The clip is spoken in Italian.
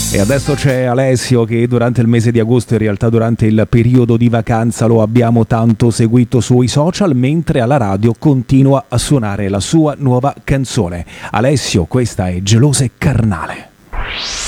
E adesso c'è Alessio che durante il mese di agosto, in realtà durante il periodo di vacanza, lo abbiamo tanto seguito sui social, mentre alla radio continua a suonare la sua nuova canzone. Alessio, questa è Gelosa e Carnale.